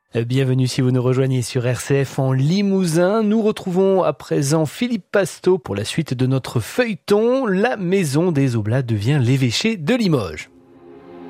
Bienvenue si vous nous rejoignez sur RCF en Limousin. Nous retrouvons à présent Philippe Pasteau pour la suite de notre feuilleton. La maison des Oblats devient l'évêché de Limoges.